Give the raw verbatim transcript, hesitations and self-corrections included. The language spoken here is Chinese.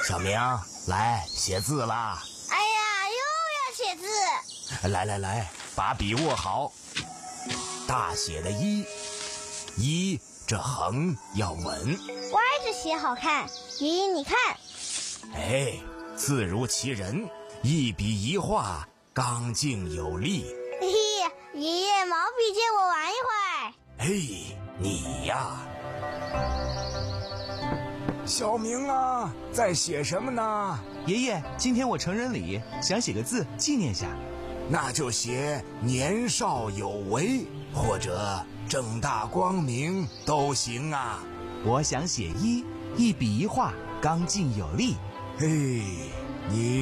小明，来写字啦！ 哎呀，又要写字。 来来来，把笔握好。大写的一，一这横要稳， 歪着写好看。咦，你看。 哎，字如其人，一笔一画，刚劲有力。 嘿嘿，爷爷，毛笔借我玩一会。 嘿，你呀。小明啊，在写什么呢？ 爷爷，今天我成人礼，想写个字纪念下。 那就写年少有为，或者正大光明都行啊。 我想写一，一笔一画，刚劲有力。 嘿，你